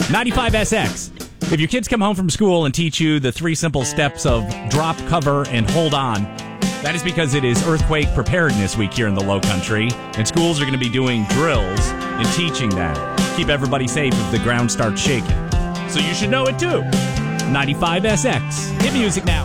95SX. If your kids come home from school and teach you the 3 simple steps of drop, cover, and hold on, that is because it is Earthquake Preparedness Week here in the Low Country, and schools are going to be doing drills and teaching that. Keep everybody safe if the ground starts shaking. So you should know it too. 95SX. Hit music now.